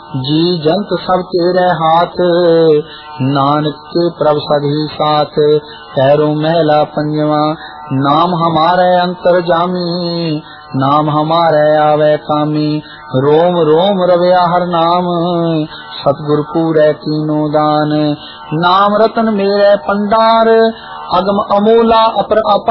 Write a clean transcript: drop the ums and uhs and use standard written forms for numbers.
जी जंत सब तेरे हाथ, नानक के प्रभ सभी साथ। पैरों महला पंजवा, नाम हमारे अंतर जामी, नाम हमारे आवे कामी। रोम रोम रव्या हर नाम, सतगुर पूरे तीनों दान। नाम रतन मेरे पंडार, अगम अमूला अपर